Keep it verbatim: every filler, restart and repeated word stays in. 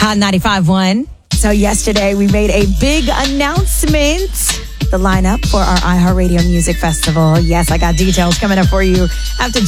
Hot ninety-five point one. So yesterday we made a big announcement. The lineup for our iHeartRadio Music Festival. Yes, I got details coming up for you after